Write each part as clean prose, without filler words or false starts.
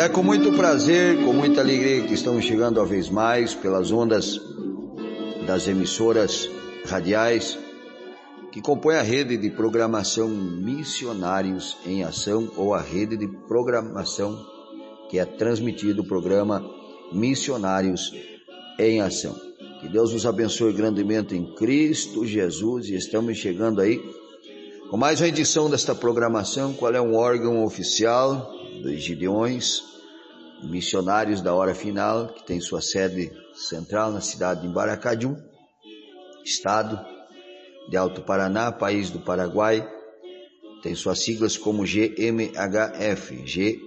É com muito prazer, com muita alegria que estamos chegando uma vez mais pelas ondas das emissoras radiais que compõem a rede de programação Missionários em Ação, ou a rede de programação que é transmitido o programa Missionários em Ação. Que Deus nos abençoe grandemente em Cristo Jesus, e estamos chegando aí com mais uma edição desta programação, qual é um órgão oficial dos Gideões, Missionários da Hora Final, que tem sua sede central na cidade de Embaracaju, estado de Alto Paraná, país do Paraguai. Tem suas siglas como GMHF,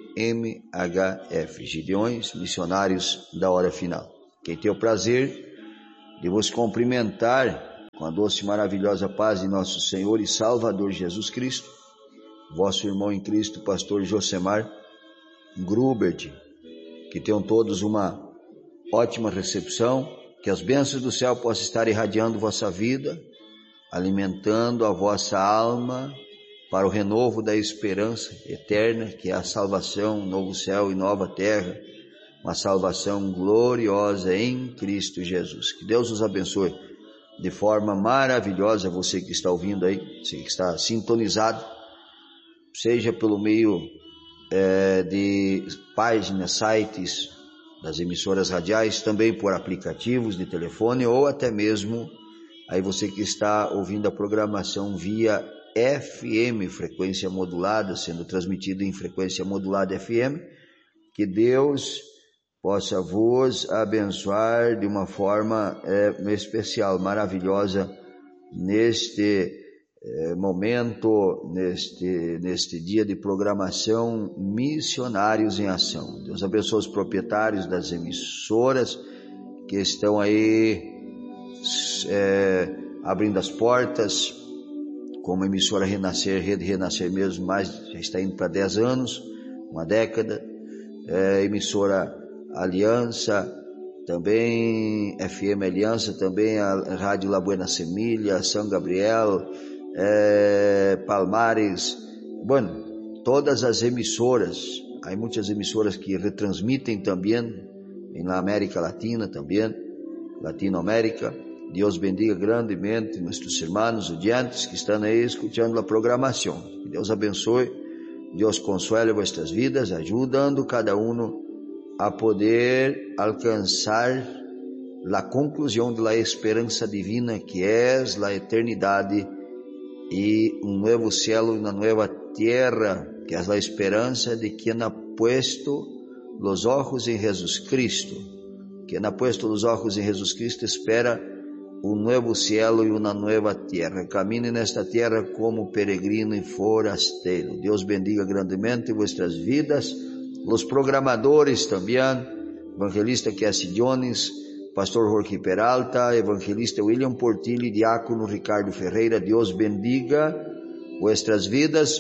Gideões, Missionários da Hora Final. Quem tem o prazer de vos cumprimentar com a doce e maravilhosa paz de nosso Senhor e Salvador Jesus Cristo, vosso irmão em Cristo, pastor Josemar Grubert. Que tenham todos uma ótima recepção, que as bênçãos do céu possam estar irradiando vossa vida, alimentando a vossa alma para o renovo da esperança eterna, que é a salvação, novo céu e nova terra, uma salvação gloriosa em Cristo Jesus. Que Deus nos abençoe de forma maravilhosa, você que está ouvindo aí, você que está sintonizado, seja pelo meio de páginas, sites das emissoras radiais, também por aplicativos de telefone, ou até mesmo aí você que está ouvindo a programação via FM, frequência modulada, sendo transmitido em frequência modulada FM. Que Deus possa vos abençoar de uma forma especial, maravilhosa, neste momento, neste dia de programação Missionários em Ação. Deus abençoe os proprietários das emissoras que estão aí abrindo as portas, como a emissora Renascer, Rede Renascer mesmo, já está indo para 10 anos, uma década, emissora Aliança, também FM Aliança, também a Rádio La Buena Semilla, São Gabriel, Palmares, todas as emissoras. Há muitas emissoras que retransmitem também na América Latina, também Latinoamérica. Deus bendiga grandemente nossos irmãos oyentes que estão aí escutando a programação. Que Deus abençoe, Deus console vuestras vidas, ajudando cada um a poder alcançar a conclusão da esperança divina, que é a eternidade e um novo céu e uma nova terra, que é a esperança de quem ha puesto os olhos em Jesus Cristo. Quem ha puesto os olhos em Jesus Cristo espera um novo céu e uma nova terra. Camine nesta terra como peregrino e forasteiro. Deus bendiga grandemente vuestras vidas. Os programadores também, evangelista Cassie Jones, pastor Jorge Peralta, evangelista William Portillo e diácono Ricardo Ferreira. Deus bendiga vuestras vidas,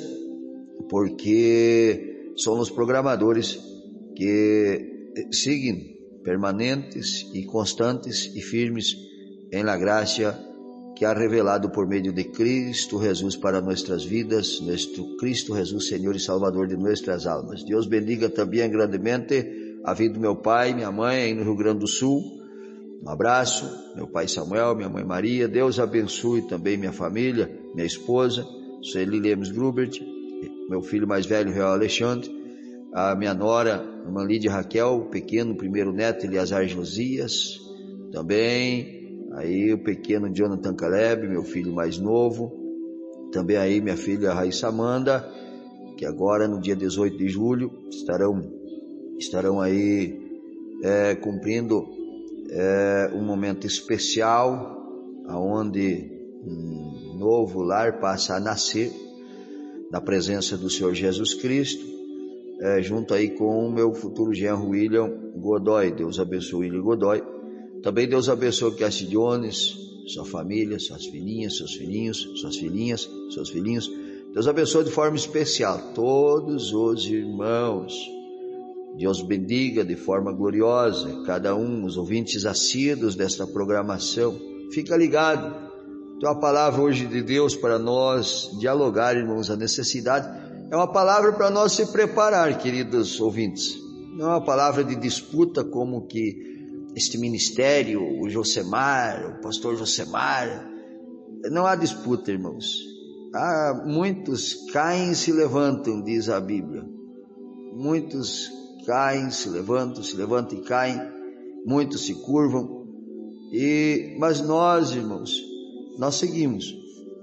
porque são os programadores que seguem permanentes e constantes e firmes em la gracia que ha revelado por meio de Cristo Jesus para nossas vidas, nuestro Cristo Jesus, Senhor e Salvador de nossas almas. Deus bendiga também grandemente a vida do meu pai, minha mãe aí no Rio Grande do Sul. Um abraço, meu pai Samuel, minha mãe Maria. Deus abençoe também minha família, minha esposa, Sueli Lemos Grubert, meu filho mais velho, Real Alexandre, a minha nora, irmã Lídia Raquel, o pequeno, primeiro neto, Eliazar Josias, também aí o pequeno Jonathan Caleb, meu filho mais novo, também aí minha filha Raíssa Amanda, que agora no dia 18 de julho estarão aí cumprindo um momento especial, onde um novo lar passa a nascer na presença do Senhor Jesus Cristo, junto aí com o meu futuro genro William Godoy. Deus abençoe William Godoy. Também Deus abençoe Cassie Jones, sua família, suas filhinhas, seus filhinhos, suas filhinhas, seus filhinhos. Deus abençoe de forma especial todos os irmãos. Deus bendiga de forma gloriosa cada um, os ouvintes assíduos desta programação. Fica ligado. Tem uma palavra hoje de Deus para nós dialogar, irmãos. A necessidade é uma palavra para nós se preparar, queridos ouvintes. não é uma palavra de disputa como que este ministério, o Josemar, o pastor Josemar. Não há disputa, irmãos. Há muitos caem e se levantam, diz a Bíblia. Muitos caem, se levantam e caem. Muitos se curvam. Mas nós, irmãos, nós seguimos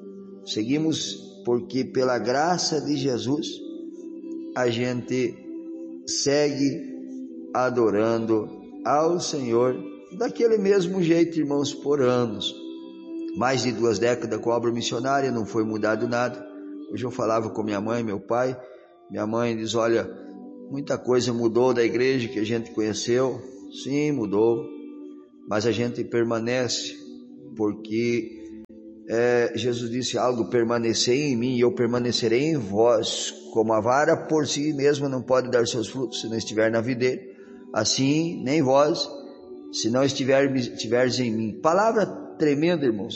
porque pela graça de Jesus a gente segue adorando ao Senhor daquele mesmo jeito, irmãos, por anos. Mais de 2 décadas com a obra missionária, não foi mudado nada. Hoje eu falava com minha mãe e meu pai. Minha mãe diz, olha, muita coisa mudou da igreja que a gente conheceu. Sim, mudou, mas a gente permanece, porque Jesus disse algo, permanecei em mim e eu permanecerei em vós. Como a vara por si mesma não pode dar seus frutos se não estiver na videira, assim nem vós, se não estiveres em mim. Palavra tremenda, irmãos.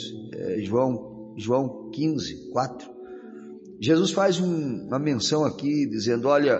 João 15, 4. Jesus faz uma menção aqui, dizendo, olha,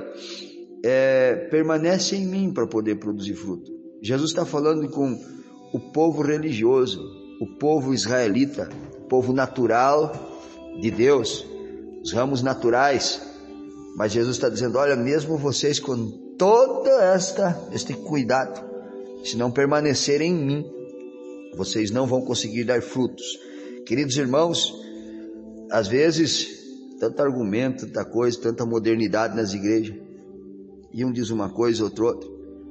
permanece em mim para poder produzir fruto. Jesus está falando com o povo religioso, o povo israelita, o povo natural de Deus, os ramos naturais. Mas Jesus está dizendo, olha, mesmo vocês com todo este cuidado, se não permanecerem em mim, vocês não vão conseguir dar frutos. Queridos irmãos, às vezes, tanto argumento, tanta coisa, tanta modernidade nas igrejas, e um diz uma coisa, outro outra,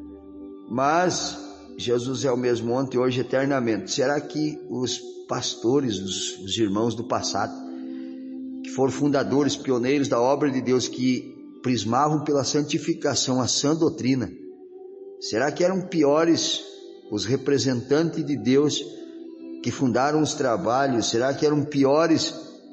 mas Jesus é o mesmo ontem, hoje, eternamente. Será que os pastores, os irmãos do passado, que foram fundadores, pioneiros da obra de Deus, que prismavam pela santificação a sã doutrina, será que eram piores os representantes de Deus que fundaram os trabalhos? Será que eram piores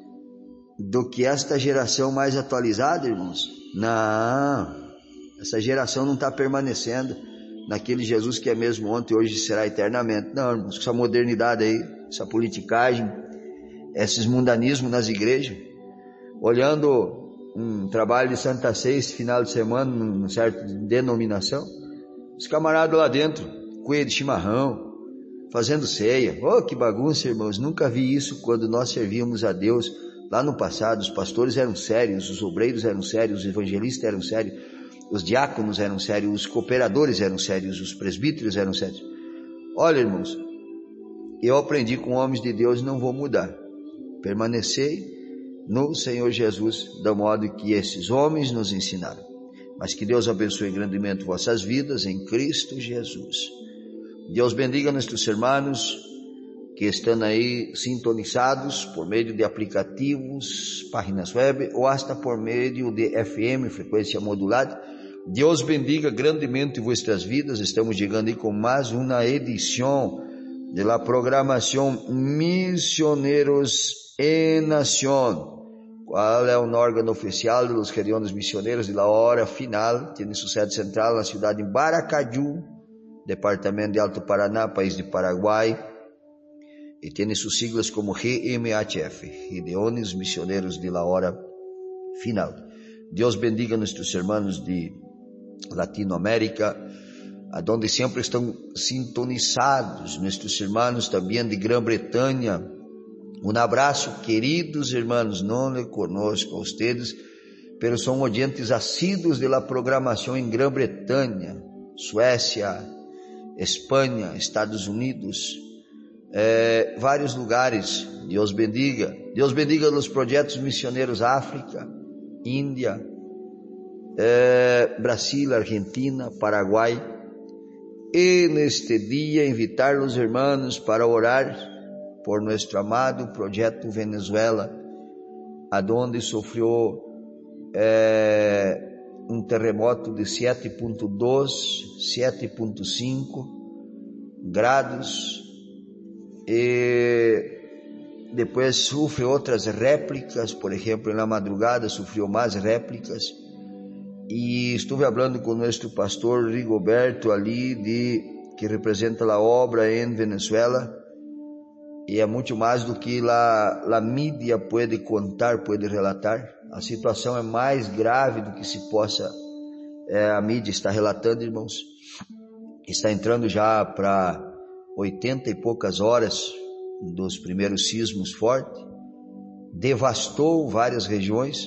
do que esta geração mais atualizada, irmãos? Não, essa geração não está permanecendo naquele Jesus que é mesmo ontem, hoje será eternamente. Não, irmãos, essa modernidade aí, essa politicagem, esses mundanismos nas igrejas, olhando um trabalho de Santa Ceia esse final de semana, numa certa denominação, os camaradas lá dentro, cuia de chimarrão, fazendo ceia. Oh, que bagunça, irmãos, nunca vi isso quando nós servíamos a Deus lá no passado. Os pastores eram sérios, os obreiros eram sérios, os evangelistas eram sérios, os diáconos eram sérios, os cooperadores eram sérios, os presbíteros eram sérios. Olha, irmãos, eu aprendi com homens de Deus, não vou mudar. Permanecei no Senhor Jesus, do modo que esses homens nos ensinaram. Mas que Deus abençoe grandemente vossas vidas em Cristo Jesus. Deus bendiga nossos irmãos que estão aí sintonizados por meio de aplicativos, páginas web ou hasta por meio de FM, frequência modulada. Deus bendiga grandemente vuestras vidas. Estamos chegando aí com mais uma edição da programação Misioneros en Nación. Qual é o órgão oficial dos queridos missioneiros de la hora final? Tem sua sede central na cidade de Baracaju, departamento de Alto Paraná, país de Paraguai, e tem suas siglas como GMHF, Gideones Missioneiros de la hora final. Deus bendiga nossos irmãos de Latinoamérica, aonde sempre estão sintonizados, nossos irmãos também de Grã-Bretanha. Um abraço, queridos irmãos, não le conosco a ustedes, pero são oyentes assíduos de la programação em Grã-Bretanha, Suécia, Espanha, Estados Unidos, vários lugares. Deus bendiga os projetos missioneiros África, Índia, Brasil, Argentina, Paraguai. E neste dia invitar os irmãos para orar por nosso amado projeto Venezuela, aonde sofreu um terremoto de 7.2, 7.5 grados, e depois sofre outras réplicas. Por exemplo, na madrugada sofreu mais réplicas, e estive falando com nosso pastor Rigoberto ali, que representa a obra em Venezuela, e é muito mais do que a mídia pode contar, pode relatar. A situação é mais grave do que se possa A mídia está relatando, irmãos, está entrando já para 80 e poucas horas dos primeiros sismos fortes, devastou várias regiões,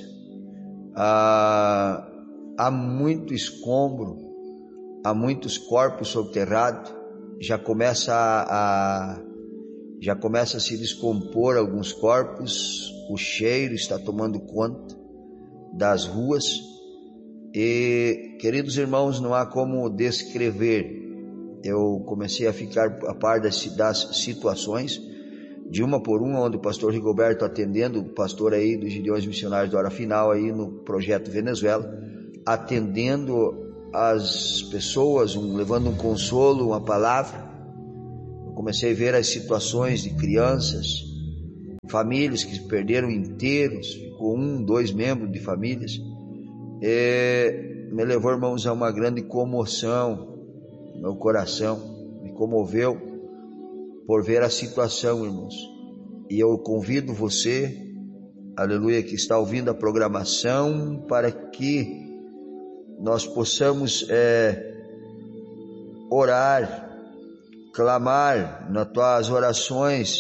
há muito escombro, há muitos corpos soterrados, já começa a se descompor alguns corpos, o cheiro está tomando conta das ruas e, queridos irmãos, não há como descrever. Eu comecei a ficar a par das situações, de uma por uma, onde o pastor Rigoberto atendendo, o pastor aí dos Gideões Missionários da Hora Final aí no Projeto Venezuela, atendendo as pessoas, levando um consolo, uma palavra. Eu comecei a ver as situações de crianças, famílias que perderam inteiros, ficou 1, 2 membros de famílias. Me levou, irmãos, a uma grande comoção. Meu coração me comoveu por ver a situação, irmãos. E eu convido você, aleluia, que está ouvindo a programação, para que nós possamos orar, clamar nas tuas orações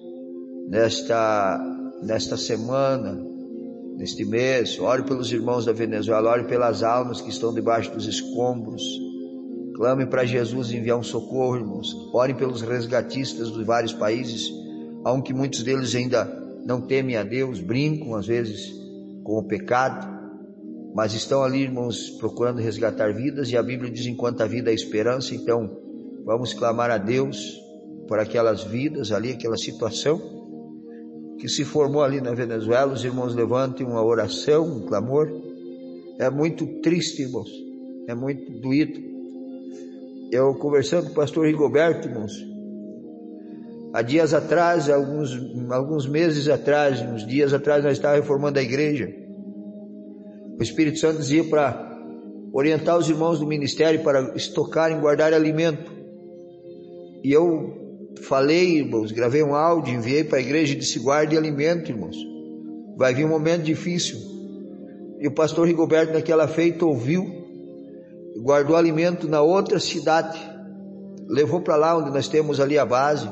nesta semana, neste mês. Ore pelos irmãos da Venezuela, ore pelas almas que estão debaixo dos escombros. Clame para Jesus enviar um socorro, irmãos. Orem pelos resgatistas dos vários países, aunque muitos deles ainda não temem a Deus, brincam às vezes com o pecado, mas estão ali, irmãos, procurando resgatar vidas, e a Bíblia diz: enquanto a vida há esperança. Então vamos clamar a Deus por aquelas vidas ali, aquela situação que se formou ali na Venezuela. Os irmãos levantem uma oração, um clamor. É muito triste, irmãos, é muito doído. Eu conversando com o pastor Rigoberto, irmãos, há dias atrás, alguns meses atrás, uns dias atrás, nós estávamos reformando a igreja. O Espírito Santo dizia para orientar os irmãos do ministério para estocarem, guardar alimento. E eu falei, irmãos, gravei um áudio, enviei para a igreja e disse: guarde alimento, irmãos, vai vir um momento difícil. E o pastor Rigoberto naquela feita ouviu, guardou alimento na outra cidade, levou para lá onde nós temos ali a base,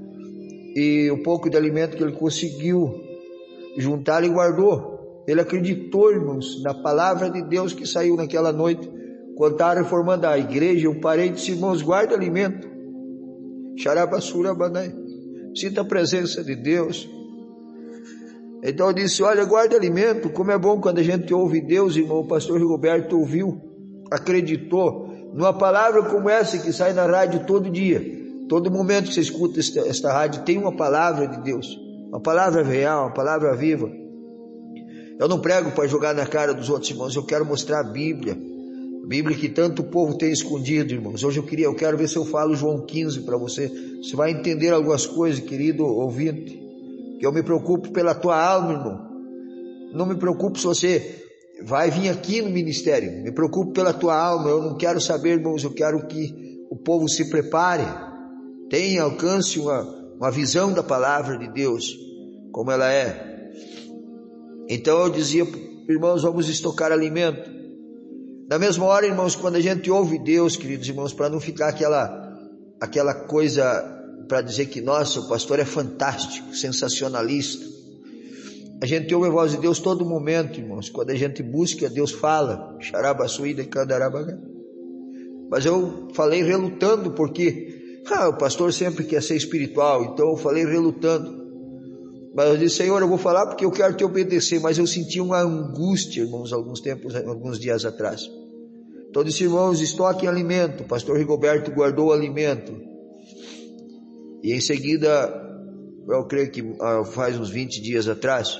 e o pouco de alimento que ele conseguiu juntar, ele guardou. Ele acreditou, irmãos, na palavra de Deus que saiu naquela noite. Quando estava reformando a igreja, eu parei e disse: irmãos, guarda alimento. Xarabassura banai, sinta a presença de Deus. Então eu disse: olha, guarda alimento. Como é bom quando a gente ouve Deus, irmão. O pastor Rigoberto ouviu, acreditou numa palavra como essa que sai na rádio todo dia. Todo momento que você escuta esta rádio tem uma palavra de Deus, uma palavra real, uma palavra viva. Eu não prego para jogar na cara dos outros, irmãos. Eu quero mostrar a Bíblia que tanto o povo tem escondido, irmãos. Hoje eu quero ver se eu falo João 15 para você. Você vai entender algumas coisas, querido ouvinte, que eu me preocupo pela tua alma, irmão. Não me preocupo se você vai vir aqui no ministério. Me preocupo pela tua alma. Eu não quero saber, irmãos, eu quero que o povo se prepare, tenha, alcance uma visão da palavra de Deus, como ela é. Então eu dizia: irmãos, vamos estocar alimento. Na mesma hora, irmãos, quando a gente ouve Deus, queridos irmãos, para não ficar aquela coisa para dizer que, nossa, o pastor é fantástico, sensacionalista. A gente ouve a voz de Deus todo momento, irmãos. Quando a gente busca, Deus fala. Mas eu falei relutando, porque o pastor sempre quer ser espiritual. Então eu falei relutando. Mas eu disse: Senhor, eu vou falar porque eu quero te obedecer. Mas eu senti uma angústia, irmãos, alguns dias atrás. Então eu disse: irmãos, estoquem alimento. O pastor Rigoberto guardou o alimento. E em seguida, eu creio que faz uns 20 dias atrás,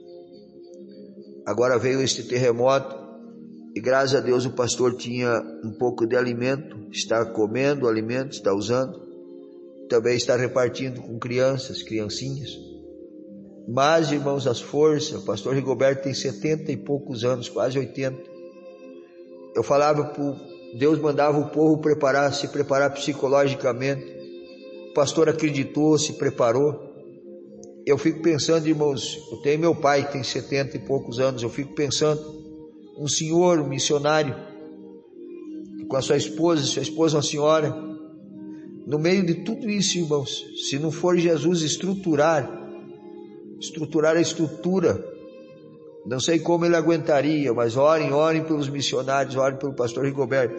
agora veio este terremoto, e graças a Deus o pastor tinha um pouco de alimento, está comendo o alimento, está usando, também está repartindo com criancinhas. Mas, irmãos, as forças, o pastor Rigoberto tem 70 e poucos anos, quase 80. Eu falava, Deus mandava o povo se preparar psicologicamente. O pastor acreditou, se preparou. Eu fico pensando, irmãos, eu tenho meu pai que tem 70 e poucos anos, eu fico pensando, um senhor, um missionário, com a sua esposa é uma senhora. No meio de tudo isso, irmãos, se não for Jesus estruturar a estrutura, não sei como ele aguentaria, mas orem pelos missionários, orem pelo pastor Rigoberto,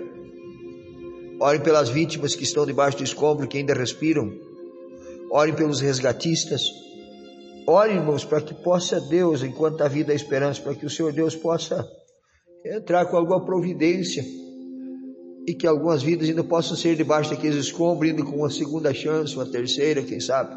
orem pelas vítimas que estão debaixo do escombro, que ainda respiram, orem pelos resgatistas, orem, irmãos, para que possa Deus, enquanto a vida é esperança, para que o Senhor Deus possa entrar com alguma providência, e que algumas vidas ainda possam ser debaixo daqueles escombros, indo com uma segunda chance, uma terceira, quem sabe,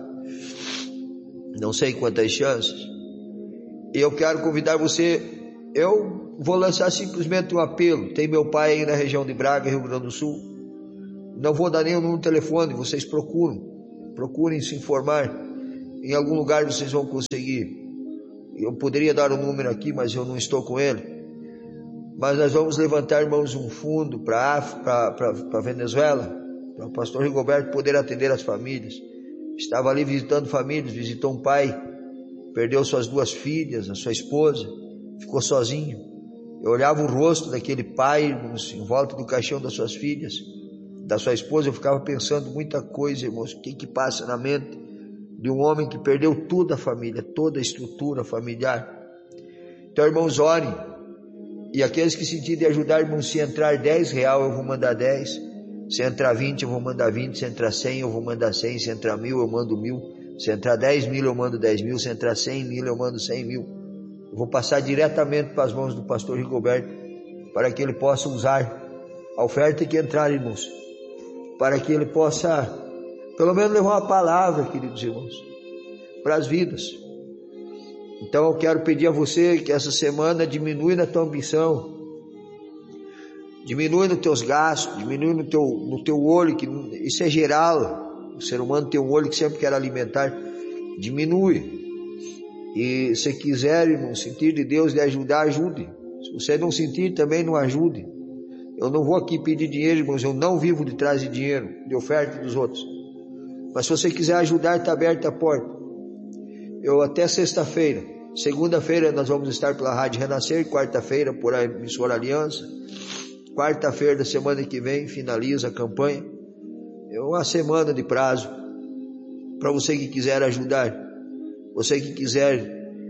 não sei quantas chances. E eu quero convidar você, eu vou lançar simplesmente um apelo. Tem meu pai aí na região de Braga, Rio Grande do Sul, não vou dar nenhum número de telefone, vocês procurem se informar, em algum lugar vocês vão conseguir. Eu poderia dar um número aqui, mas eu não estou com ele. Mas nós vamos levantar, irmãos, um fundo para a Venezuela, para o pastor Rigoberto poder atender as famílias. Estava ali visitando famílias, visitou um pai, perdeu suas 2 filhas, a sua esposa, ficou sozinho. Eu olhava o rosto daquele pai, irmãos, em volta do caixão das suas filhas, da sua esposa, eu ficava pensando muita coisa, irmãos, o que passa na mente de um homem que perdeu toda a família, toda a estrutura familiar. Então, irmãos, orem. E aqueles que sentirem ajudar, irmãos, se entrar R$10, eu vou mandar 10. Se entrar 20, eu vou mandar 20. Se entrar 100, eu vou mandar 100. Se entrar 1.000, eu mando 1.000. Se entrar 10.000, eu mando 10.000. Se entrar 100.000, eu mando 100.000. Eu vou passar diretamente para as mãos do pastor Rigoberto, para que ele possa usar a oferta que entrar, irmãos, para que ele possa, pelo menos, levar uma palavra, queridos irmãos, para as vidas. Então eu quero pedir a você que essa semana diminui na tua ambição, diminui nos teus gastos, diminui no teu olho, que isso é geral. O ser humano tem um olho que sempre quer alimentar. Diminui. E se quiser, irmão, sentir de Deus lhe ajudar, ajude. Se você não sentir, também não ajude. Eu não vou aqui pedir dinheiro, irmãos, eu não vivo de trás de dinheiro, de oferta dos outros. Mas se você quiser ajudar, está aberta a porta. Eu até sexta-feira, segunda-feira nós vamos estar pela Rádio Renascer, quarta-feira por a emissora Aliança, quarta-feira da semana que vem finaliza a campanha. É uma semana de prazo para você que quiser ajudar, você que quiser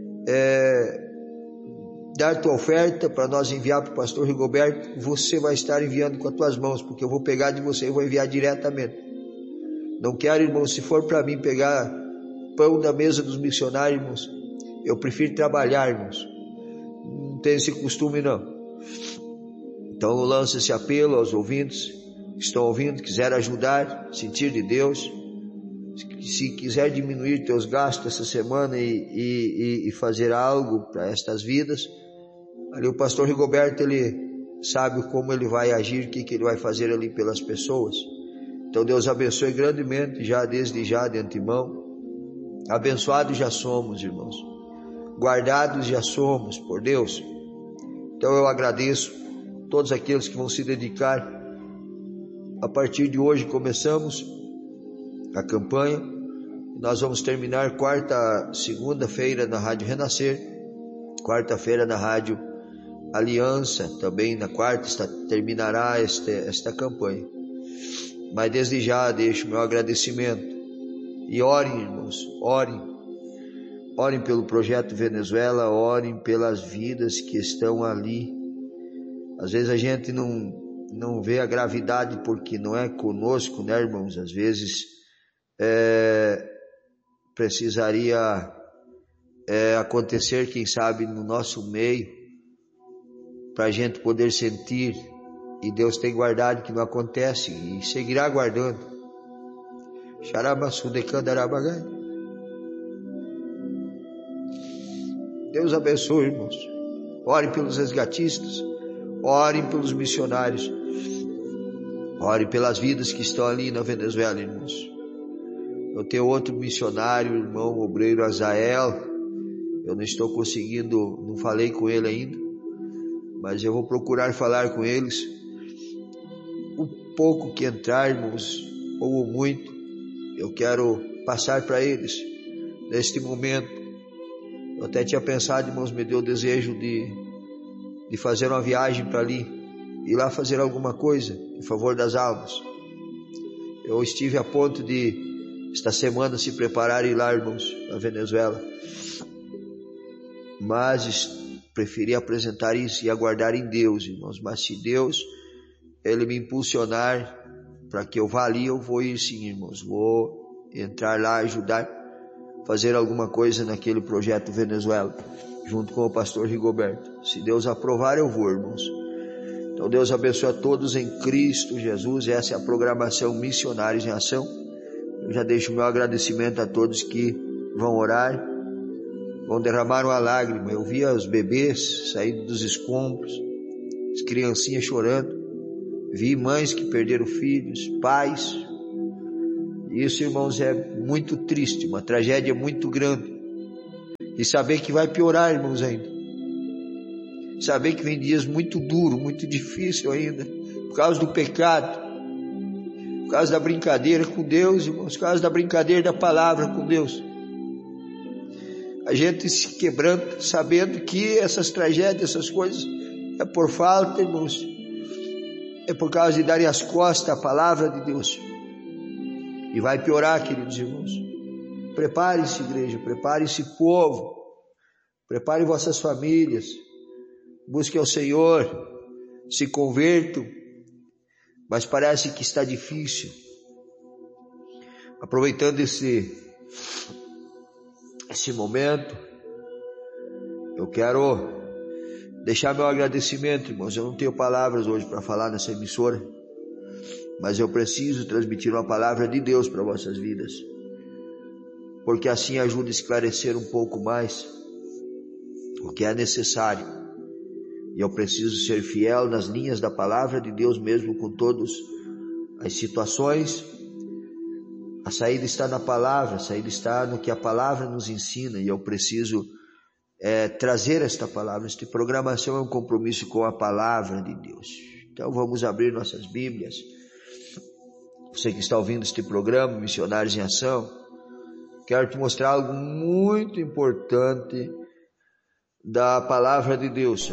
dar tua oferta para nós enviar para o pastor Rigoberto, você vai estar enviando com as tuas mãos, porque eu vou pegar de você e vou enviar diretamente. Não quero, irmão, se for para mim pegar pão da mesa dos missionários, irmãos, eu prefiro trabalhar, irmãos. Não tenho esse costume, não. Então eu lanço esse apelo aos ouvintes que estão ouvindo, quiser ajudar, sentir de Deus. Se quiser diminuir teus gastos essa semana e fazer algo para estas vidas, ali o pastor Rigoberto, ele sabe como ele vai agir, o que ele vai fazer ali pelas pessoas. Então Deus abençoe grandemente, desde já de antemão. Abençoados já somos, irmãos, guardados já somos por Deus. Então eu agradeço todos aqueles que vão se dedicar. A partir de hoje começamos a campanha, nós vamos terminar segunda-feira na Rádio Renascer, quarta-feira na Rádio Aliança, também na quarta terminará esta campanha. Mas desde já deixo meu agradecimento. E orem, irmãos, orem pelo Projeto Venezuela, orem pelas vidas que estão ali. Às vezes a gente não vê a gravidade porque não é conosco, né, irmãos? Às vezes precisaria acontecer, quem sabe, no nosso meio, para a gente poder sentir, e Deus tem guardado que não acontece e seguirá guardando. Deus abençoe, irmãos. Orem pelos resgatistas, orem pelos missionários, orem pelas vidas que estão ali na Venezuela, irmãos. Eu tenho outro missionário, irmão obreiro Azael. Eu não estou conseguindo, não falei com ele ainda, mas eu vou procurar falar com eles. O pouco que entrar, irmãos, ou muito, eu quero passar para eles neste momento. Eu até tinha pensado, irmãos, me deu o desejo de fazer uma viagem para ali, ir lá fazer alguma coisa em favor das almas. Eu estive a ponto de, esta semana, se preparar e ir lá, irmãos, na Venezuela. Mas preferi apresentar isso e aguardar em Deus, irmãos. Mas se Deus, Ele me impulsionar para que eu vá ali, eu vou ir sim, irmãos. Vou entrar lá, ajudar, fazer alguma coisa naquele projeto Venezuela, junto com o pastor Rigoberto. Se Deus aprovar, eu vou, irmãos. Então Deus abençoe a todos em Cristo Jesus. Essa é a programação Missionários em Ação. Eu já deixo o meu agradecimento a todos que vão orar, vão derramar uma lágrima. Eu via os bebês saindo dos escombros, as criancinhas chorando. Vi mães que perderam filhos, pais. Isso, irmãos, é muito triste, uma tragédia muito grande. E saber que vai piorar, irmãos, ainda. Saber que vem dias muito duros, muito difíceis ainda, por causa do pecado, por causa da brincadeira com Deus, irmãos, por causa da brincadeira da palavra com Deus. A gente se quebranta sabendo que essas tragédias, essas coisas, é por falta, irmãos, é por causa de darem as costas à palavra de Deus. E vai piorar, queridos irmãos. Prepare-se, igreja, prepare-se, povo, prepare vossas famílias, busquem ao Senhor, se convertam, mas parece que está difícil. Aproveitando esse momento, eu quero deixar meu agradecimento, irmãos. Eu não tenho palavras hoje para falar nessa emissora, mas eu preciso transmitir uma palavra de Deus para vossas vidas, porque assim ajuda a esclarecer um pouco mais o que é necessário. E eu preciso ser fiel nas linhas da palavra de Deus, mesmo com todas as situações. A saída está na palavra, a saída está no que a palavra nos ensina, e eu preciso trazer esta palavra. Esta programação é um compromisso com a palavra de Deus. Então vamos abrir nossas Bíblias. Você que está ouvindo este programa, Missionários em Ação, quero te mostrar algo muito importante da palavra de Deus.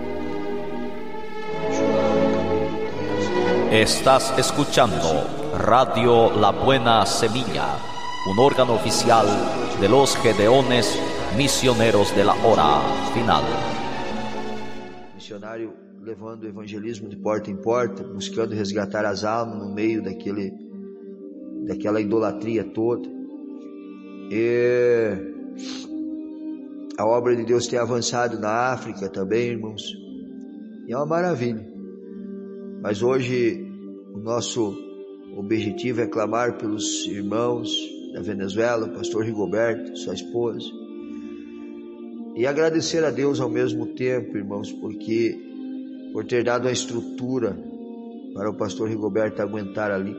Estás escuchando Radio La Buena Semilla, un órgano oficial de los Gedeones Misioneros de la Hora Final. Missionário levando o evangelismo de porta em porta, buscando resgatar as almas no meio daquela idolatria toda. E a obra de Deus tem avançado na África também, irmãos, e é uma maravilha. Mas hoje o nosso objetivo é clamar pelos irmãos da Venezuela, o pastor Rigoberto, sua esposa, e agradecer a Deus ao mesmo tempo, irmãos, por ter dado a estrutura para o pastor Rigoberto aguentar ali.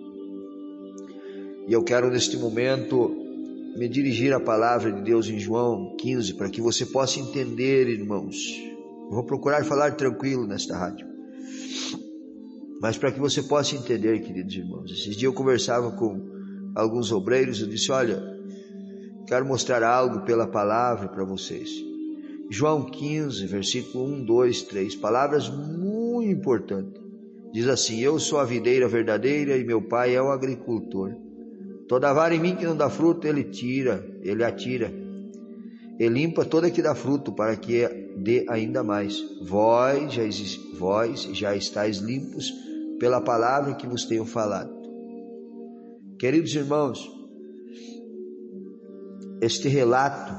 E eu quero neste momento me dirigir à palavra de Deus em João 15, para que você possa entender, irmãos. Eu vou procurar falar tranquilo nesta rádio, mas para que você possa entender, queridos irmãos. Esses dias eu conversava com alguns obreiros, eu disse: olha, quero mostrar algo pela palavra para vocês. João 15, versículo 1, 2, 3, palavras muito importantes. Diz assim: eu sou a videira verdadeira e meu pai é o agricultor. Toda vara em mim que não dá fruto, ele atira. Ele limpa toda que dá fruto, para que dê ainda mais. Vós já estáis limpos pela palavra que vos tenho falado. Queridos irmãos, este relato,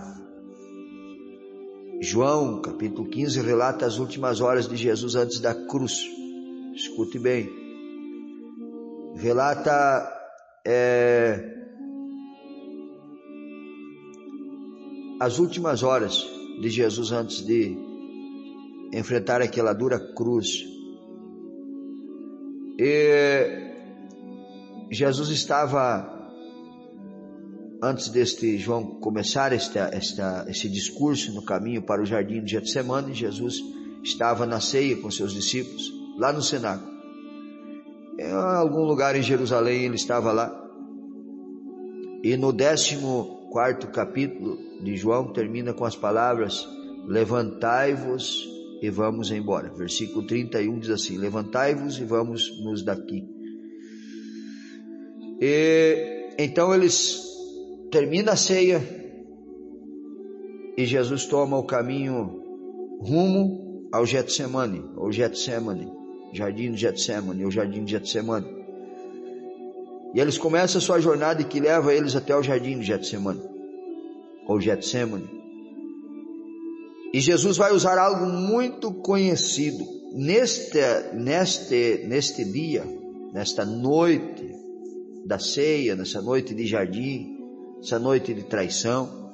João capítulo 15, relata as últimas horas de Jesus antes da cruz. Escute bem. Relata as últimas horas de Jesus antes de enfrentar aquela dura cruz. E Jesus estava, antes deste João começar esse discurso no caminho para o jardim de Getsemane, Jesus estava na ceia com seus discípulos, lá no cenáculo. Em algum lugar em Jerusalém ele estava lá. E no 14º capítulo de João termina com as palavras: levantai-vos e vamos embora. Versículo 31 diz assim: levantai-vos e vamos-nos daqui. E então eles terminam a ceia e Jesus toma o caminho rumo ao Getsemane, ou Getsemane, Jardim de Getsemane, ou Jardim de Getsemane. E eles começam a sua jornada que leva eles até o Jardim de Getsemane, ou Getsemane. E Jesus vai usar algo muito conhecido neste dia, nesta noite da ceia, nessa noite de jardim, essa noite de traição.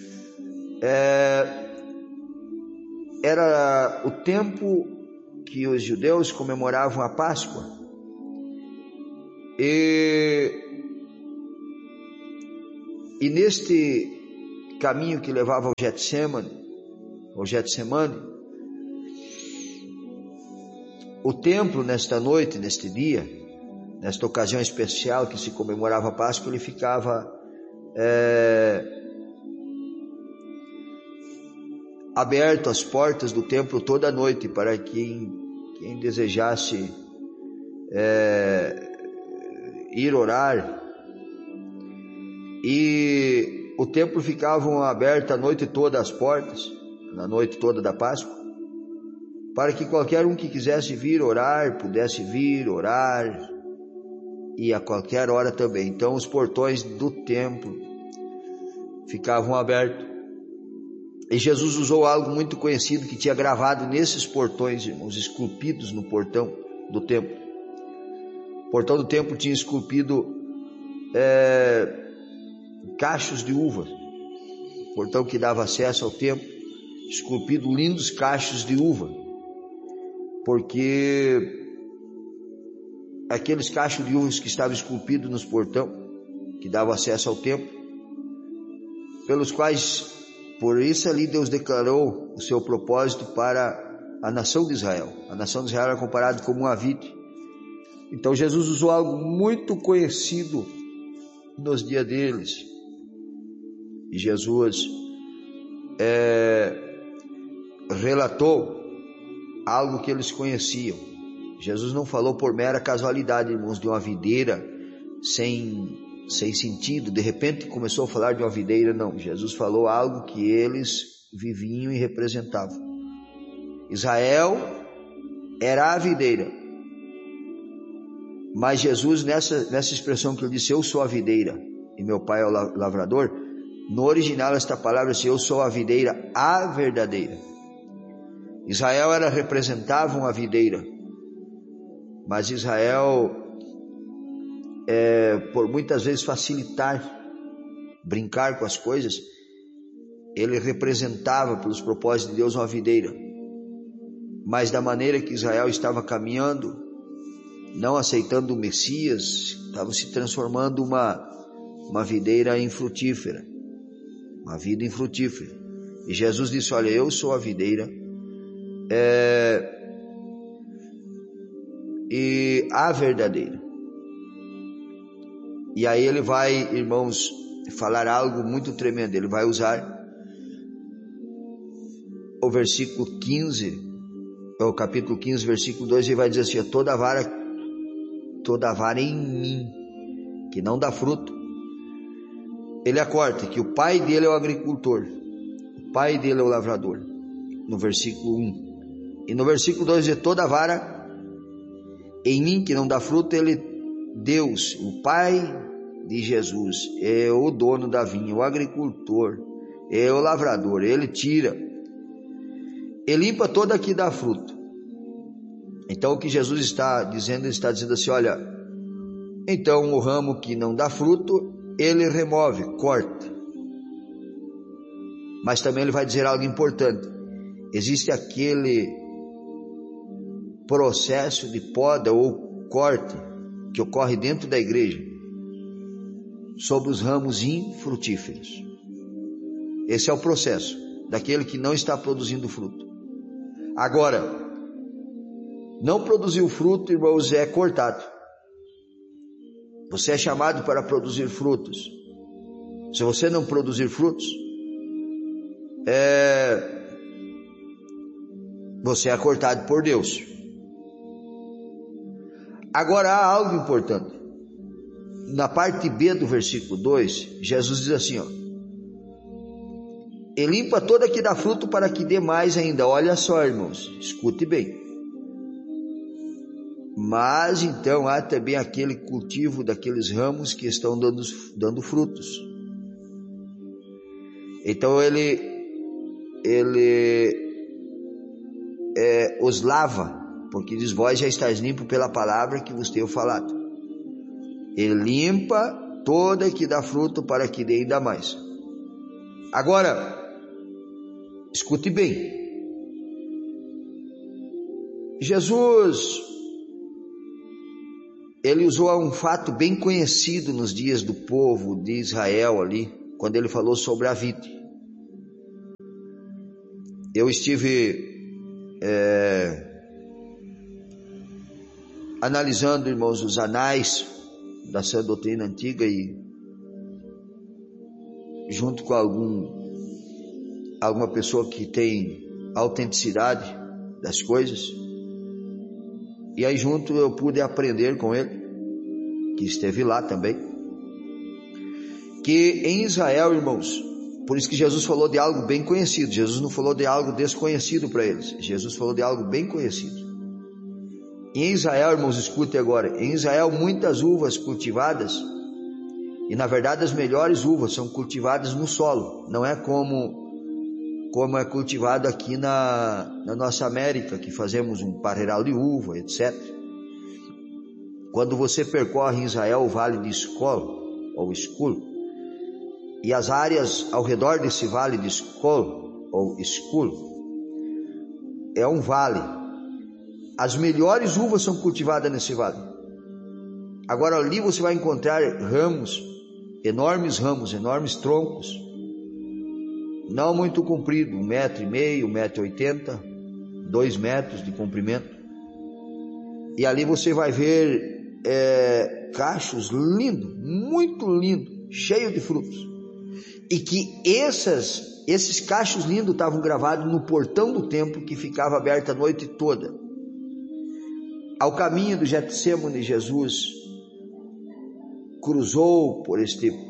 Era o tempo que os judeus comemoravam a Páscoa. E neste caminho que levava ao Getsemane, o templo nesta noite, neste dia, nesta ocasião especial que se comemorava a Páscoa, ele ficava aberto, as portas do templo toda a noite para quem desejasse ir orar. E o templo ficava aberto a noite toda, as portas, na noite toda da Páscoa, para que qualquer um que quisesse vir orar, pudesse vir orar, e a qualquer hora também. Então os portões do templo ficavam abertos, e Jesus usou algo muito conhecido que tinha gravado nesses portões, irmãos, esculpidos no portão do templo. O portão do templo tinha esculpido cachos de uva, o portão que dava acesso ao templo, esculpido lindos cachos de uva, porque aqueles cachos de uvas que estavam esculpidos nos portão, que davam acesso ao templo, pelos quais, por isso ali Deus declarou o seu propósito para a nação de Israel. A nação de Israel era comparada como uma vide. Então Jesus usou algo muito conhecido nos dias deles, e Jesus relatou algo que eles conheciam. Jesus não falou por mera casualidade, irmãos, de uma videira sem sentido, de repente começou a falar de uma videira, não. Jesus falou algo que eles viviam e representavam. Israel era a videira, mas Jesus, nessa expressão que ele disse, eu sou a videira e meu pai é o lavrador, no original esta palavra diz, eu sou a videira, a verdadeira. Israel representava uma videira, mas Israel, por muitas vezes facilitar, brincar com as coisas, ele representava pelos propósitos de Deus uma videira. Mas da maneira que Israel estava caminhando, não aceitando o Messias, estava se transformando uma videira infrutífera, uma vida infrutífera. E Jesus disse, olha, eu sou a videira, e a verdadeira. E aí ele vai, irmãos, falar algo muito tremendo. Ele vai usar o versículo 15, o capítulo 15, versículo 2, e vai dizer assim, toda vara em mim que não dá fruto, ele a corta, que o pai dele é o agricultor, o pai dele é o lavrador, no versículo 1. E no versículo 2 diz, toda vara em mim que não dá fruto, Deus, o pai de Jesus, é o dono da vinha, o agricultor, é o lavrador, ele tira, ele limpa toda que dá fruto. Então o que Jesus está dizendo, ele está dizendo assim, olha, então o ramo que não dá fruto, ele remove, corta. Mas também ele vai dizer algo importante, existe aquele processo de poda ou corte que ocorre dentro da igreja sobre os ramos infrutíferos. Esse é o processo daquele que não está produzindo fruto. Agora, não produzir o fruto, irmãos, é cortado. Você é chamado para produzir frutos. Se você não produzir frutos, você é cortado por Deus. Agora há algo importante. Na parte B do versículo 2, Jesus diz assim, ó: e limpa toda que dá fruto para que dê mais ainda. Olha só, irmãos, escute bem. Mas então há também aquele cultivo daqueles ramos que estão dando frutos. Então ele os lava, porque diz: vós já estáis limpo pela palavra que vos tenho falado. Ele limpa toda que dá fruto para que dê ainda mais. Agora, escute bem. Jesus, ele usou um fato bem conhecido nos dias do povo de Israel ali, quando ele falou sobre a vide. Eu estive analisando, irmãos, os anais da sã doutrina antiga, e junto com alguma pessoa que tem autenticidade das coisas, e aí junto eu pude aprender com ele, que esteve lá também, que em Israel, irmãos, por isso que Jesus falou de algo bem conhecido. Jesus não falou de algo desconhecido para eles, Jesus falou de algo bem conhecido. Em Israel, irmãos, escute agora, em Israel muitas uvas cultivadas, e na verdade as melhores uvas são cultivadas no solo, não é como é cultivado aqui na nossa América, que fazemos um parreiral de uva, etc. Quando você percorre em Israel o vale de Escol, ou Escul, e as áreas ao redor desse vale de Escol, ou Escul, é um vale. As melhores uvas são cultivadas nesse vale. Agora ali você vai encontrar ramos, enormes troncos, não muito comprido, 1,5 metro, 1,80 m, 2 metros de comprimento. E ali você vai ver cachos lindos, muito lindos, cheios de frutos. E que esses cachos lindos estavam gravados no portão do templo, que ficava aberto a noite toda. Ao caminho do Getsêmani, Jesus cruzou por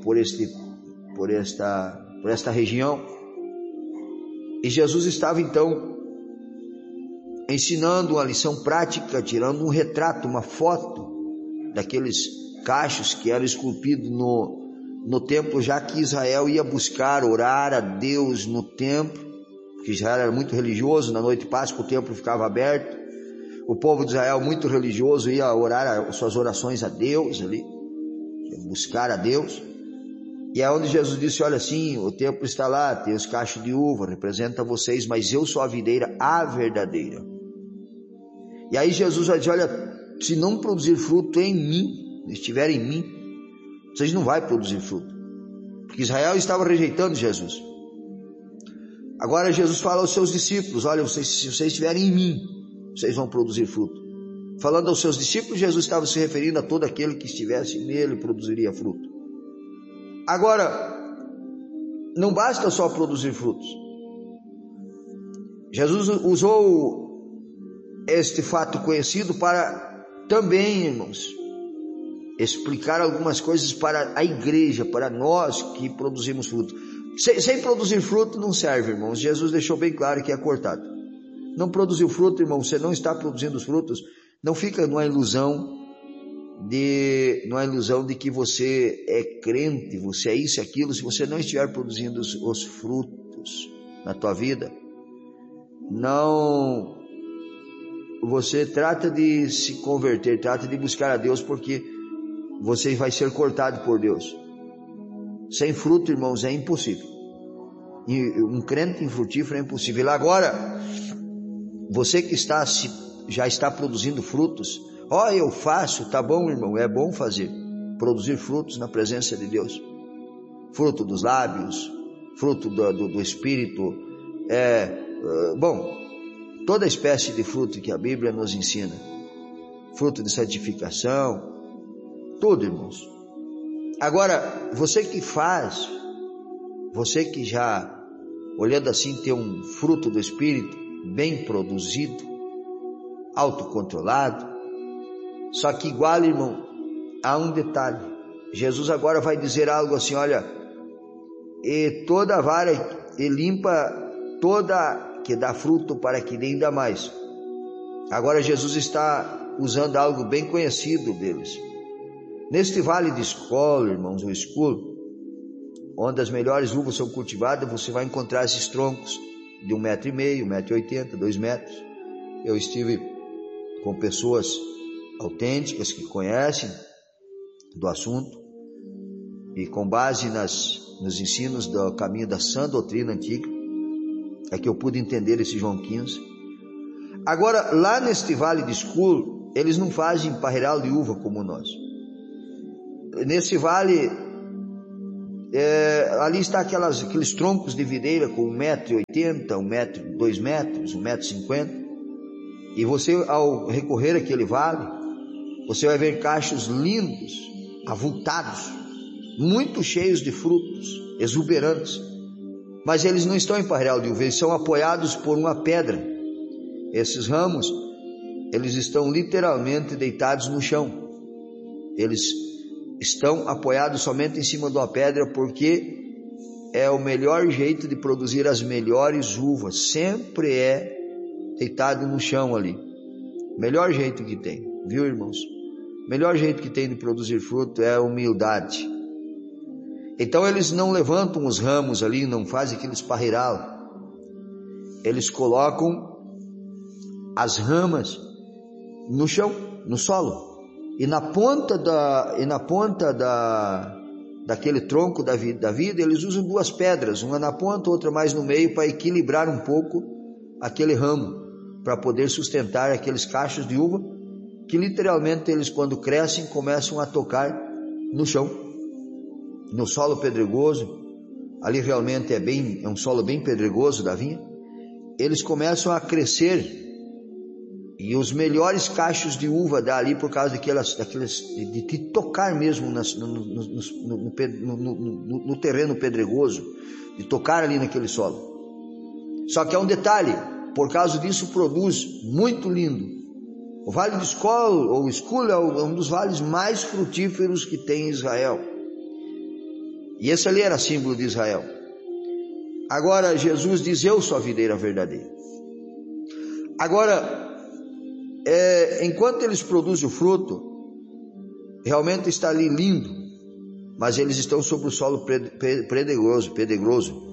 esta região, e Jesus estava então ensinando uma lição prática, tirando um retrato, uma foto daqueles cachos que eram esculpidos no templo, já que Israel ia buscar orar a Deus no templo, porque Israel era muito religioso. Na noite de Páscoa o templo ficava aberto, o povo de Israel, muito religioso, ia orar as suas orações a Deus ali, buscar a Deus. E é onde Jesus disse: olha, sim, o templo está lá, tem os cachos de uva, representa vocês, mas eu sou a videira, a verdadeira. E aí Jesus vai dizer: olha, se não produzir fruto em mim, estiver em mim, vocês não vão produzir fruto, porque Israel estava rejeitando Jesus. Agora Jesus fala aos seus discípulos: olha, se vocês estiverem em mim, vocês vão produzir fruto. Falando aos seus discípulos, Jesus estava se referindo a todo aquele que estivesse nele produziria fruto. Agora, não basta só produzir frutos. Jesus usou este fato conhecido para também, irmãos, explicar algumas coisas para a igreja, para nós que produzimos fruto. Sem produzir fruto não serve, irmãos. Jesus deixou bem claro que é cortado. Não produziu fruto, irmão, você não está produzindo os frutos, não fica numa ilusão de que você é crente, você é isso e aquilo. Se você não estiver produzindo os frutos na tua vida, não, você trata de se converter, trata de buscar a Deus, porque você vai ser cortado por Deus. Sem fruto, irmãos, é impossível. E um crente infrutífero é impossível. Agora, você que já está produzindo frutos, eu faço, tá bom, irmão, é bom fazer, produzir frutos na presença de Deus, fruto dos lábios, fruto do Espírito, toda espécie de fruto que a Bíblia nos ensina, fruto de santificação, tudo, irmãos. Agora, você que faz, você que já, olhando assim, tem um fruto do Espírito, bem produzido, autocontrolado. Só que igual, irmão, há um detalhe. Jesus agora vai dizer algo assim, olha, e toda vara e limpa toda que dá fruto para que dê ainda mais. Agora Jesus está usando algo bem conhecido deles. Neste vale de Escol, irmãos, o escuro, onde as melhores uvas são cultivadas, você vai encontrar esses troncos de 1,5 m, 1,80 m, 2 metros. Eu estive com pessoas autênticas que conhecem do assunto e com base nos ensinos do caminho da sã doutrina antiga, é que eu pude entender esse João 15. Agora, lá neste vale de escuro, eles não fazem parreiral de uva como nós. Nesse vale, ali está aqueles troncos de videira com 1,80 m, 2 metros, 1,50 m. E você, ao recorrer àquele vale, você vai ver cachos lindos, avultados, muito cheios de frutos, exuberantes. Mas eles não estão em parreiral de uva, eles são apoiados por uma pedra. Esses ramos, eles estão literalmente deitados no chão. Eles estão apoiados somente em cima de uma pedra, porque é o melhor jeito de produzir as melhores uvas. Sempre é deitado no chão ali. Melhor jeito que tem, viu, irmãos? Melhor jeito que tem de produzir fruto é a humildade. Então eles não levantam os ramos ali, não fazem aqueles parreiral. Eles colocam as ramas no chão, no solo. E na ponta daquele tronco da vida, eles usam 2 pedras, uma na ponta, outra mais no meio, para equilibrar um pouco aquele ramo, para poder sustentar aqueles cachos de uva, que literalmente eles, quando crescem, começam a tocar no chão, no solo pedregoso. Ali realmente é um solo bem pedregoso da vinha. Eles começam a crescer, e os melhores cachos de uva dá ali por causa de tocar mesmo no terreno pedregoso, de tocar ali naquele solo. Só que há um detalhe, por causa disso produz muito lindo. O Vale de Escol, ou Escul, é um dos vales mais frutíferos que tem em Israel. E esse ali era símbolo de Israel. Agora Jesus diz, eu sou a videira verdadeira. Agora, enquanto eles produzem o fruto, realmente está ali lindo, mas eles estão sobre o solo pedregoso.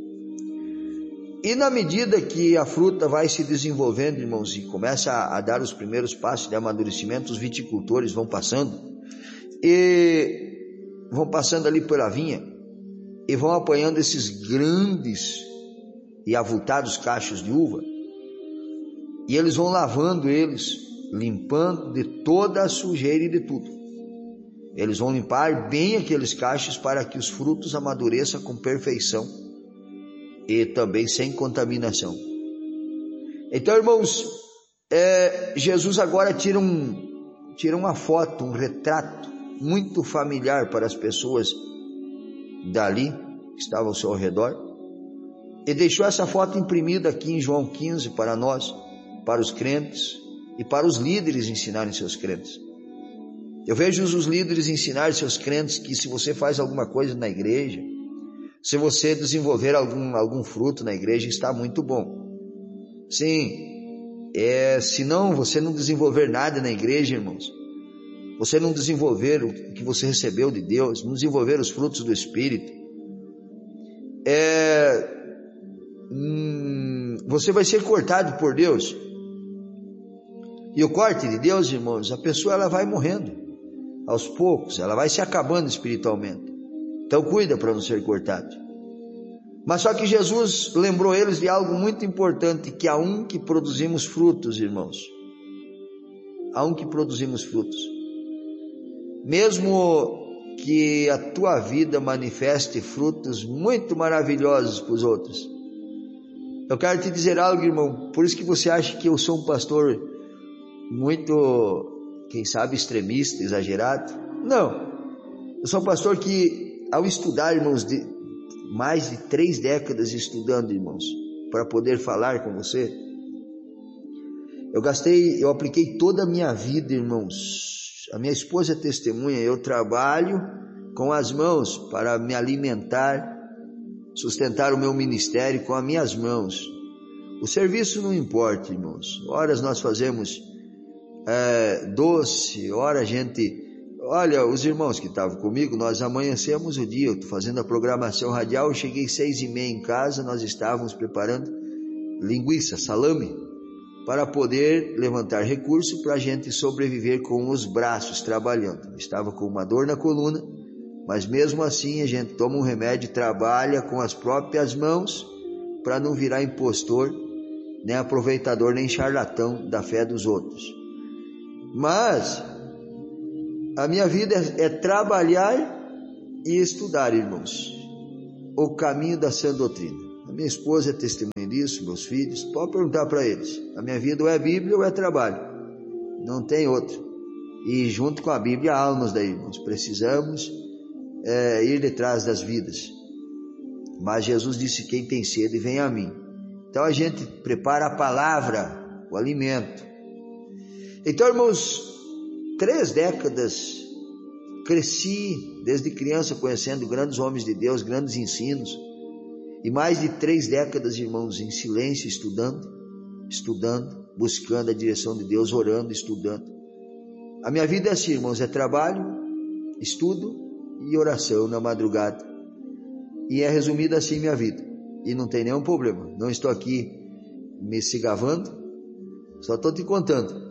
E na medida que a fruta vai se desenvolvendo, irmãos, e começa a dar os primeiros passos de amadurecimento, os viticultores vão passando ali pela vinha e vão apanhando esses grandes e avultados cachos de uva, e eles vão lavando eles, limpando de toda a sujeira e de tudo. Eles vão limpar bem aqueles cachos para que os frutos amadureçam com perfeição e também sem contaminação. Então, irmãos, Jesus agora tira uma foto, um retrato muito familiar para as pessoas dali que estavam ao seu redor, e deixou essa foto imprimida aqui em João 15 para nós, para os crentes e para os líderes ensinarem seus crentes. Eu vejo os líderes ensinar seus crentes que se você faz alguma coisa na igreja, se você desenvolver algum fruto na igreja, está muito bom. Sim, se não, você não desenvolver nada na igreja, irmãos, você não desenvolver o que você recebeu de Deus, não desenvolver os frutos do Espírito, você vai ser cortado por Deus. E o corte de Deus, irmãos, a pessoa ela vai morrendo aos poucos, ela vai se acabando espiritualmente. Então cuida para não ser cortado. Mas só que Jesus lembrou eles de algo muito importante, que há um que produzimos frutos, irmãos. Há um que produzimos frutos. Mesmo que a tua vida manifeste frutos muito maravilhosos para os outros. Eu quero te dizer algo, irmão, por isso que você acha que eu sou um pastor muito, quem sabe, extremista, exagerado. Não, eu sou um pastor que, ao estudar, irmãos, mais de 3 décadas estudando, irmãos, para poder falar com você, eu apliquei toda a minha vida, irmãos. A minha esposa é testemunha, eu trabalho com as mãos para me alimentar, sustentar o meu ministério com as minhas mãos. O serviço não importa, irmãos. Horas nós fazemos doce, hora a gente... Olha, os irmãos que estavam comigo, nós amanhecemos o dia, eu estou fazendo a programação radial, eu cheguei 6h30 em casa, nós estávamos preparando linguiça, salame, para poder levantar recurso para a gente sobreviver com os braços trabalhando. Eu estava com uma dor na coluna, mas mesmo assim a gente toma um remédio, trabalha com as próprias mãos para não virar impostor, nem aproveitador, nem charlatão da fé dos outros. Mas a minha vida é trabalhar e estudar, irmãos, o caminho da sã doutrina. A minha esposa é testemunha disso, meus filhos, pode perguntar para eles. A minha vida ou é Bíblia ou é trabalho, não tem outro. E junto com a Bíblia, almas daí, irmãos, precisamos ir detrás das vidas. Mas Jesus disse: quem tem sede, vem a mim. Então a gente prepara a palavra, o alimento. Então, irmãos, 3 décadas cresci desde criança conhecendo grandes homens de Deus, grandes ensinos, e mais de 3 décadas, irmãos, em silêncio, estudando, buscando a direção de Deus, orando, estudando. A minha vida é assim, irmãos, é trabalho, estudo e oração na madrugada, e é resumida assim minha vida, e não tem nenhum problema. Não estou aqui me se gabando, só estou te contando.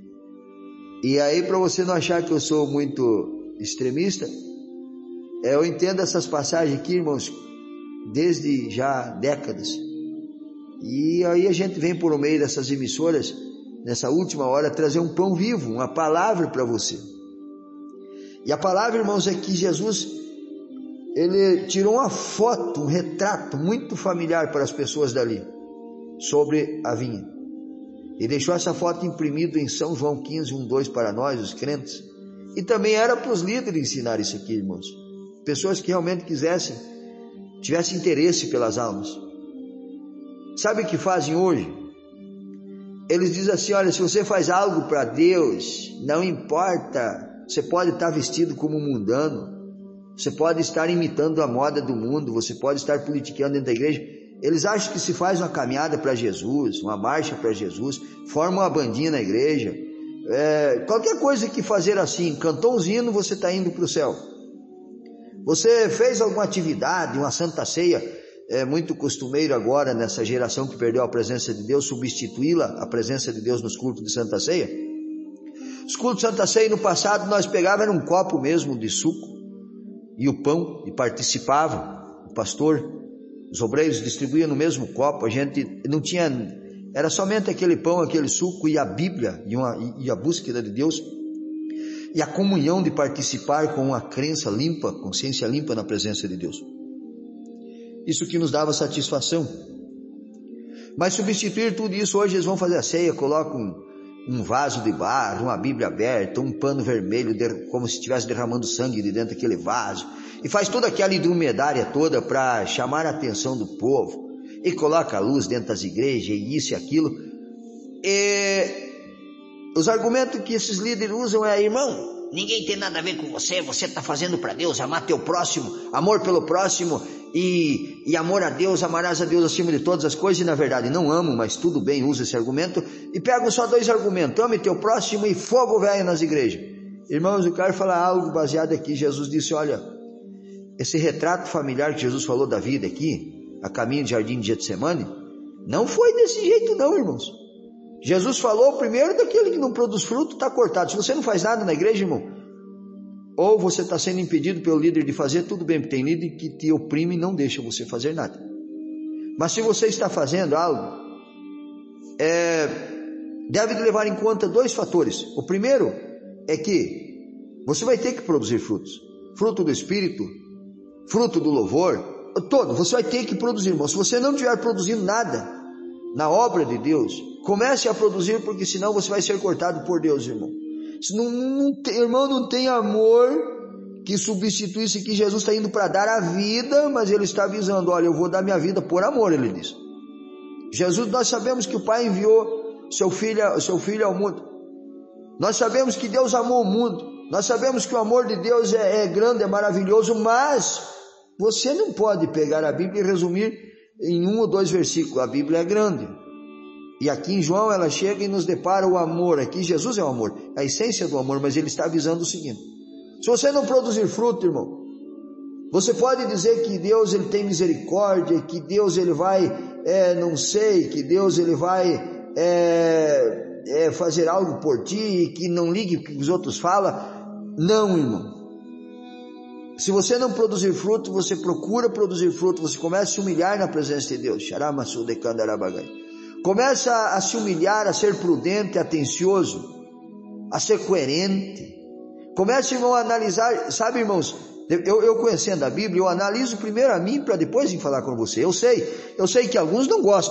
E aí, para você não achar que eu sou muito extremista, eu entendo essas passagens aqui, irmãos, desde já décadas. E aí a gente vem por meio dessas emissoras, nessa última hora, trazer um pão vivo, uma palavra para você. E a palavra, irmãos, é que Jesus, ele tirou uma foto, um retrato muito familiar para as pessoas dali, sobre a vinha. E deixou essa foto imprimida em São João 15, 1-2 para nós, os crentes. E também era para os líderes ensinar isso aqui, irmãos. Pessoas que realmente tivessem interesse pelas almas. Sabe o que fazem hoje? Eles dizem assim: olha, se você faz algo para Deus, não importa, você pode estar vestido como mundano, você pode estar imitando a moda do mundo, você pode estar politicando dentro da igreja. Eles acham que se faz uma caminhada para Jesus, uma marcha para Jesus, forma uma bandinha na igreja, qualquer coisa que fazer assim, cantou um hino, você está indo para o céu. Você fez alguma atividade, uma santa ceia, é muito costumeiro agora nessa geração que perdeu a presença de Deus, substituí-la, a presença de Deus nos cultos de santa ceia. Os cultos de santa ceia no passado nós pegávamos, era um copo mesmo de suco e o pão, e participavam, o pastor, os obreiros distribuíam no mesmo copo, a gente não tinha, era somente aquele pão, aquele suco e a Bíblia, e a búsqueda de Deus, e a comunhão de participar com uma crença limpa, consciência limpa na presença de Deus. Isso que nos dava satisfação. Mas substituir tudo isso, hoje eles vão fazer a ceia, colocam um vaso de barro, uma Bíblia aberta, um pano vermelho, como se estivesse derramando sangue de dentro daquele vaso, e faz toda aquela hidrumedária toda para chamar a atenção do povo, e coloca a luz dentro das igrejas, e isso e aquilo. E os argumentos que esses líderes usam é: irmão, ninguém tem nada a ver com você, você está fazendo para Deus, amar teu próximo, amor pelo próximo, e amor a Deus, amarás a Deus acima de todas as coisas. E na verdade não amo, mas tudo bem, usa esse argumento, e pegam só 2 argumentos: ame teu próximo e fogo velho nas igrejas. Irmãos, eu quero falar algo baseado aqui. Jesus disse: olha, esse retrato familiar que Jesus falou da vida aqui, a caminho do jardim de Getsemane, não foi desse jeito não, irmãos. Jesus falou primeiro daquele que não produz fruto, está cortado. Se você não faz nada na igreja, irmão, ou você está sendo impedido pelo líder de fazer, tudo bem, porque tem líder que te oprime e não deixa você fazer nada. Mas se você está fazendo algo, deve levar em conta 2 fatores. O primeiro é que você vai ter que produzir frutos, fruto do Espírito, fruto do louvor, todo, você vai ter que produzir, irmão. Se você não estiver produzindo nada na obra de Deus, comece a produzir, porque senão você vai ser cortado por Deus, irmão. Irmão, não tem amor que substitui isso que Jesus está indo para dar a vida, mas ele está avisando: olha, eu vou dar minha vida por amor, ele diz. Jesus, nós sabemos que o Pai enviou seu filho ao mundo. Nós sabemos que Deus amou o mundo, nós sabemos que o amor de Deus é grande, é maravilhoso, mas você não pode pegar a Bíblia e resumir em 1 ou 2 versículos. A Bíblia é grande, e aqui em João ela chega e nos depara o amor. Aqui Jesus é o amor, a essência do amor, mas ele está avisando o seguinte: se você não produzir fruto, irmão, você pode dizer que Deus ele tem misericórdia, que Deus ele vai, que Deus ele vai fazer algo por ti, que não ligue o que os outros falam. Não, irmão. Se você não produzir fruto, você procura produzir fruto, você começa a se humilhar na presença de Deus. Começa a se humilhar, a ser prudente, atencioso, a ser coerente. Começa, irmão, a analisar. Sabe, irmãos, eu conhecendo a Bíblia, eu analiso primeiro a mim para depois vir falar com você. Eu sei que alguns não gostam